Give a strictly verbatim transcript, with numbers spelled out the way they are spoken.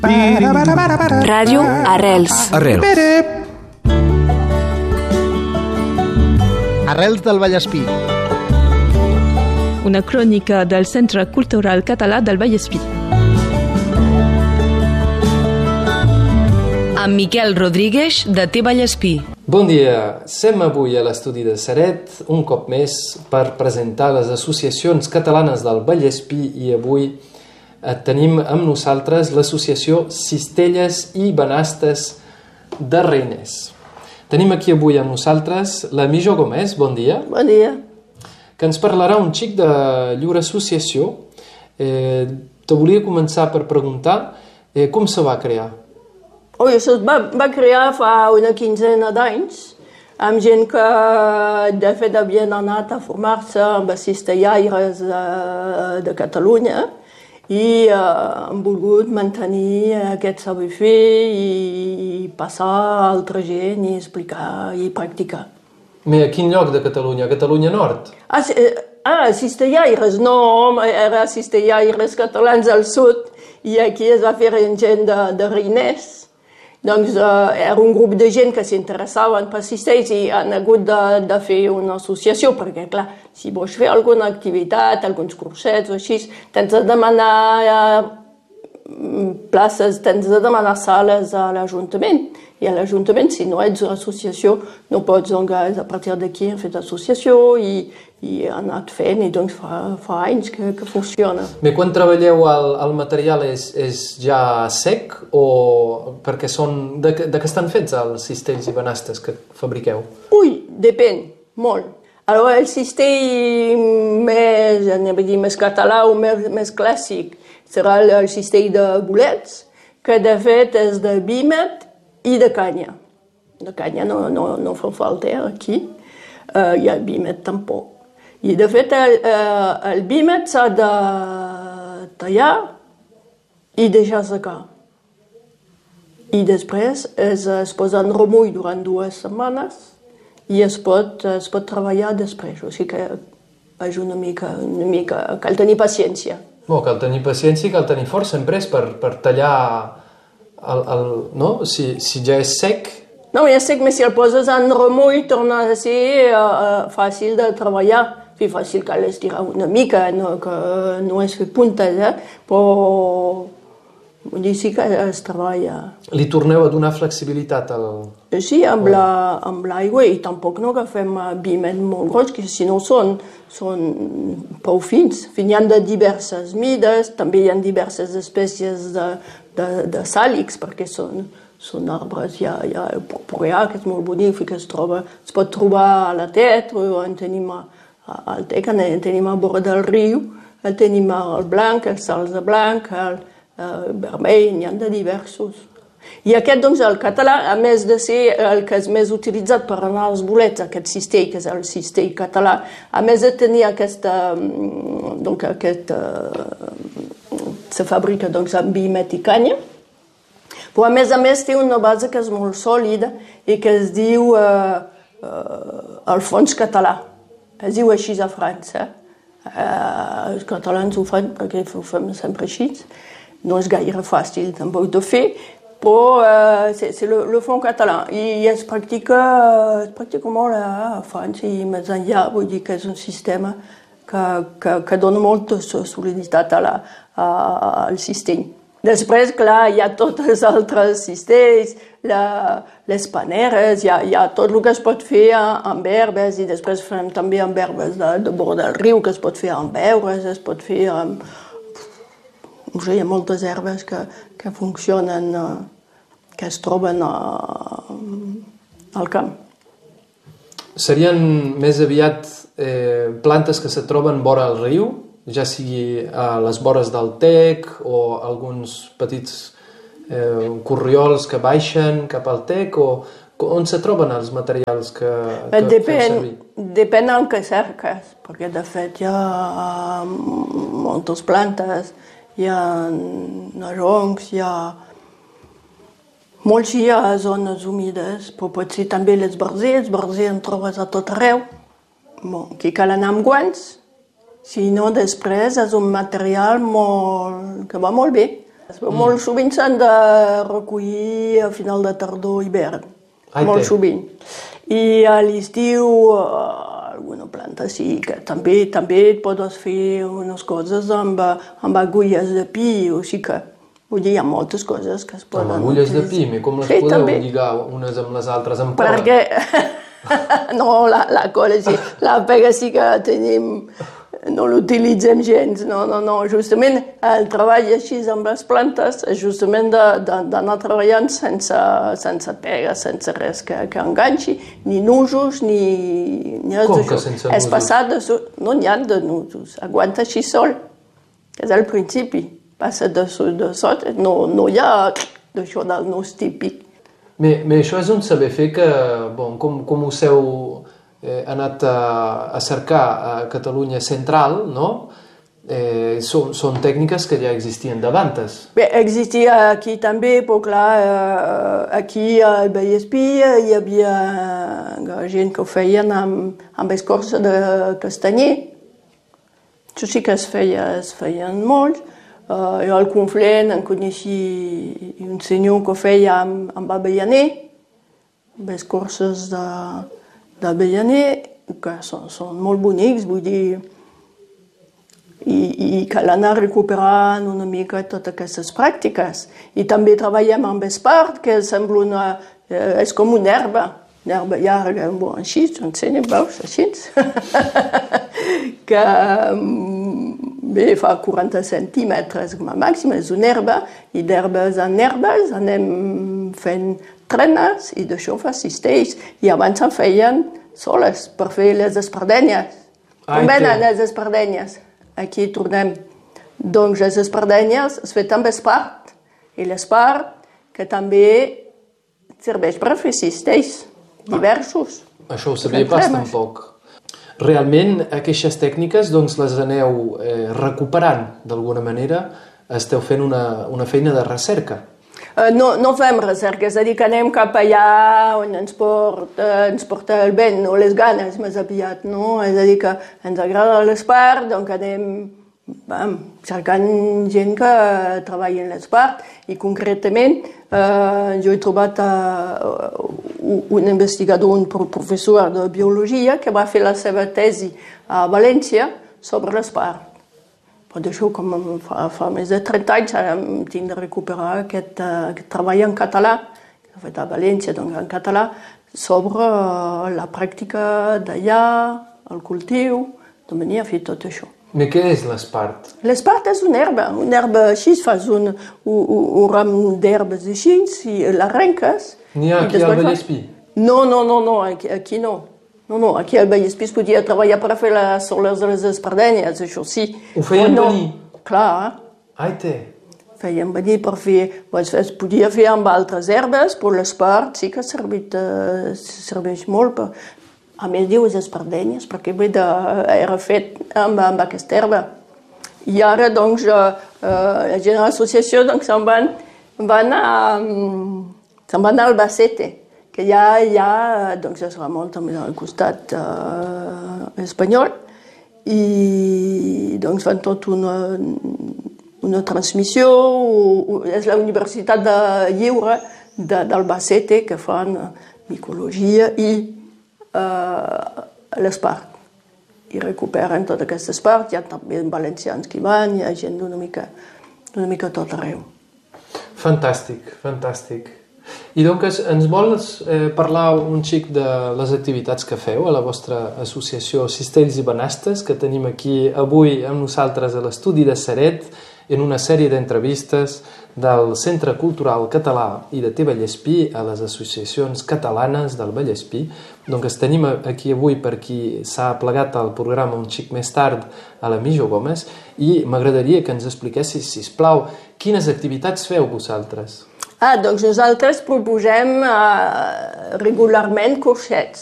Ràdio Arrels. Arrels. Arrels del Vallespí. Una crònica del Centre Cultural Català del Vallespí. Amb Miquel Rodríguez, de T Vallespí. Bon dia, som avui a l'estudi de Ceret, un cop més, per presentar les associacions catalanes del Vallespí, i avui eh, tenim amb nosaltres l'associació Cistelles i Banastes de Reiners. Tenim aquí avui amb nosaltres la Mijo Gómez, bon dia. Bon dia. Que ens parlarà un xic de llur associació. Eh, te volia començar per preguntar eh, com se va crear. Oh, això es va, va crear fa una quinzena d'anys, amb gent que de fet havien anat a formar-se amb els cistellaires de, de Catalunya i eh, han volgut mantenir aquest saber fer i passar a altra gent i explicar i practicar. A quin lloc de Catalunya? A Catalunya Nord? Ah, ah cistellaires, no, era cistellaires catalans al sud i aquí es va fer gent de, de Reiners. Doncs uh, era un grup de gent que s'interessaven per cistells i han hagut de, de fer una associació, perquè, clar, si vols fer alguna activitat, alguns cursets o així, tens de demanar uh, places, tens de demanar sales a l'Ajuntament. I a l'Ajuntament, si no ets associació, no pots, doncs, a partir d'aquí hem fet associació i, i ha anat fent, i doncs fa, fa anys que, que funciona. Bé, quan treballeu el, el material és, és ja sec o perquè són... De, de què estan fets els cistells i banastes que fabriqueu? Ui, depèn, molt. Alors, el cistell més, dir, més català o més, més clàssic serà el, el cistell de bolets, que de fet és de vímet i de canya. De canya no, no, no fa falta aquí, uh, i el vímet tampoc. I de fet el, uh, el vímet s'ha de tallar i deixar secar. I després es, es posa en remull durant dues setmanes i es pot, es pot treballar després. O sigui que és una mica, una mica... cal tenir paciència. Bon, cal tenir paciència i cal tenir força sempre per, per tallar... El, el, no? Si, si ja és sec... No, ja és sec, però si el poses en remull torna a ser uh, fàcil de treballar. Sí, fàcil, cal estirar una mica, no, que no és fer puntes, eh? Però vull dir, sí que es treballa. Li torneu a donar flexibilitat al... Sí, amb l'aigua, i tampoc no agafem vímet molt gros, que si no són, són prou fins. Hi ha de diverses mides, també hi ha diverses espècies de, de, de sàlix, perquè són, són arbres. Hi ha, hi ha el purpureà, que és molt bonic, que es, troba, es pot trobar a la Tet, o en tenim a, al Tec, en tenim a vora del riu, el tenim el blanc, el salze blanc, el, el vermell, n'hi ha de diversos. I aquest, doncs, el català, a més de ser el que és més utilitzat per anar als bolets, aquest cistell, que és el cistell català, a més de tenir aquesta... doncs, aquest... se fabrica, doncs, amb vímet i canya, però a més a més té una base que és molt sòlida i que es diu eh, eh, el fons català. Es diu així a França. Eh, els catalans ho fan perquè ho fem sempre així. No és gaire fàcil tampoc de fer, però eh, c'est le, le fond català. I es practica, es practica molt a França i més enllà, vull dir que és un sistema que, que, que dona molta soliditat a la, a, al cistell. Després, clar, hi ha tots els altres cistells, la, les paneres, hi ha, hi ha tot el que es pot fer amb herbes, i després fem també amb herbes de, de vora del riu, que es pot fer amb herbes, es pot fer amb... No sé, hi ha moltes herbes que, que funcionen, que es troben a, al camp. Serien més aviat eh, plantes que se troben vora el riu, ja sigui a les vores del Tec o alguns petits eh, corriols que baixen cap al Tec, o on se troben els materials que, que depèn, feu servir? Depèn del que cerques, perquè de fet hi ha moltes plantes, hi ha naroncs, hi ha... Molts hi ha zones humides, però pot ser també l'esbarzer, l'esbarzer en trobes a tot arreu. Bon, aquí cal anar amb guants, si no després és un material molt... que va molt bé. Mm. Molt sovint s'han de recollir a final de tardor hivern, Ai, molt té. sovint. I a l'estiu eh, alguna planta sí, que també, també pots fer unes coses amb, amb agulles de pi, o sigui que vull dir, hi ha moltes coses que es poden... Amb agulles de pi, com les sí, podeu també. lligar unes amb les altres amb cola? Perquè, no, la, la cola sí, la pega sí que la tenim, no l'utilitzem gens, no, no, no, justament el treball així amb les plantes és justament d'anar treballant sense, sense pega, sense res que, que enganxi, ni nusos, ni, ni res Com d'això. que sense És nusos? passat de... No n'hi ha de nusos, aguanta així sol, és al principi. Passa de, de sota, no, no hi ha d'això del nus típic. Bé, bé, això és un saber fer que, bon, com, com us heu eh, anat a, a cercar a Catalunya Central, no? Eh, són, són tècniques que ja existien d'abans. Bé, existia aquí també, però clar, eh, aquí al Vallespí hi havia gent que ho feien amb, amb escorça de castanyer. Això sí que es feia, es feien molts. Uh, jo al Conflent en coneixia un senyor que ho feia amb, amb avellaner, amb escorces d'avellaner, que són, són molt bonics, vull dir, i, i cal anar recuperant una mica totes aquestes pràctiques. I també treballem amb espart, que sembla una... Eh, és com una herba, una herba llarga, bon, així, t'ho ensenyo, veus, així. que... Bé, fa quaranta centímetres com a màxim, és una herba, i d'herbes en herbes anem fent trenes, i d'això fa cistells. I abans en feien soles, per fer les espardenyes. Com venen les espardenyes? Aquí tornem. Doncs les espardenyes es fet amb espart, i l'espart que també serveix per fer cistells diversos. Això ho sabia pas tampoc. Realment, aquestes tècniques doncs, les aneu eh, recuperant d'alguna manera, esteu fent una, una feina de recerca. Uh, no, no fem recerca, és a dir, que anem cap allà on ens porta, ens porta el vent o les ganes més aviat, no? És a dir, que ens agrada l'espart, doncs anem bam, cercant gent que treballa en l'espart i concretament eh, jo he trobat uh, un investigador, un professor de biologia que va fer la seva tesi a València sobre l'espart. Però d'això, com fa, fa més de trenta anys, ara tinc de recuperar aquest, uh, aquest treball en català, que he fet a València, doncs en català, sobre uh, la pràctica d'allà, el cultiu, de venir a fer tot això. Mais què és l'espart? L'espart és una herba, una herba així, fas un, un, un ram d'herbes així, i l'arrenques. N'hi ha aquí al Vallespí? No, no, no, no, aquí, aquí no. No, no, aquí al Vallespí es podia treballar per fer les soles de les espardenyes, això sí. Ho feien no, venir? Clar. Ai, té. Feien venir per fer... Pues, es podia fer amb altres herbes, però l'espart sí que servit, uh, serveix molt per... A més diu les espardenyes, perquè ve de, era fet amb, amb aquesta herba. I ara, doncs, uh, la gent de l'associació doncs, se'n van, van, a, se'n van a Albacete, que ja, ja doncs, es fa molt també al costat uh, espanyol, i doncs fan tot una, una transmissió, és la Universitat de Lliure d'Albacete que fan micologia i Uh, l'espart i recuperen tota aquesta espart. Hi ha també valencians que hi van, hi ha gent d'una mica, d'una mica tot arreu. Fantàstic, fantàstic. I doncs ens vols eh, parlar un xic de les activitats que feu a la vostra associació Cistells i Banastes, que tenim aquí avui amb nosaltres a l'estudi de Ceret en una sèrie d'entrevistes del Centre Cultural Català i de Té Vallespí a les associacions catalanes del Vallespí. Doncs tenim aquí avui per qui s'ha plegat al programa un xic més tard a la Mijo Gómez i m'agradaria que ens expliquessis, sisplau, quines activitats feu vosaltres? Ah, doncs nosaltres proposem uh, regularment cursets.